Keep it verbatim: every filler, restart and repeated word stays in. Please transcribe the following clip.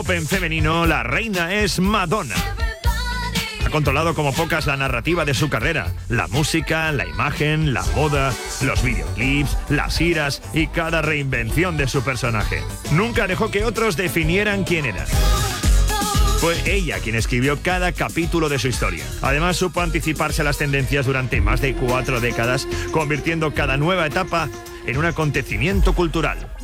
pop en femenino, la reina es Madonna. Ha controlado como pocas la narrativa de su carrera, la música, la imagen, la moda, los videoclips, las iras y cada reinvención de su personaje. Nunca dejó que otros definieran quién era. Fue ella quien escribió cada capítulo de su historia. Además, supo anticiparse a las tendencias durante más de cuatro décadas, convirtiendo cada nueva etapa en un acontecimiento cultural.